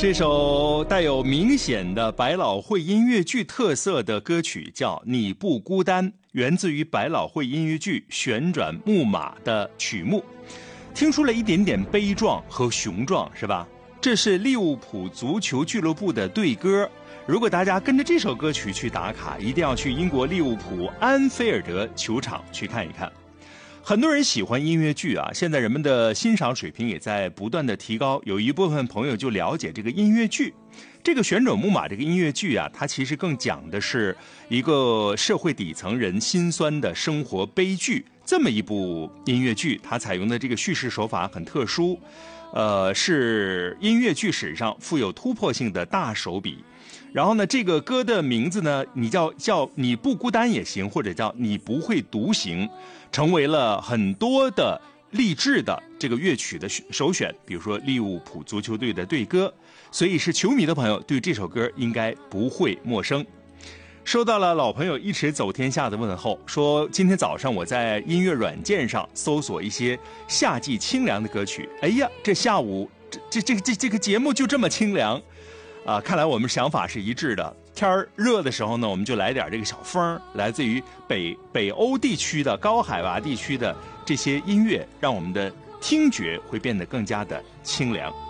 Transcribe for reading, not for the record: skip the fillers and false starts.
这首带有明显的百老汇音乐剧特色的歌曲叫《你不孤单》，源自于百老汇音乐剧《旋转木马》的曲目，听出了一点点悲壮和雄壮，是吧？这是利物浦足球俱乐部的队歌。如果大家跟着这首歌曲去打卡，一定要去英国利物浦安菲尔德球场去看一看。很多人喜欢音乐剧啊，现在人们的欣赏水平也在不断的提高，有一部分朋友就了解这个音乐剧。这个旋转木马这个音乐剧啊，它其实更讲的是一个社会底层人心酸的生活悲剧。这么一部音乐剧，它采用的这个叙事手法很特殊，是音乐剧史上富有突破性的大手笔。然后呢，这个歌的名字呢，你叫你不孤单也行，或者叫你不会独行，成为了很多的励志的这个乐曲的首选，比如说利物浦足球队的队歌，所以是球迷的朋友对这首歌应该不会陌生。收到了老朋友一直走天下的问候，说今天早上我在音乐软件上搜索一些夏季清凉的歌曲，哎呀，这下午这个节目就这么清凉啊！看来我们想法是一致的。天热的时候呢，我们就来点这个小风，来自于北欧地区的高海拔地区的这些音乐，让我们的听觉会变得更加的清凉。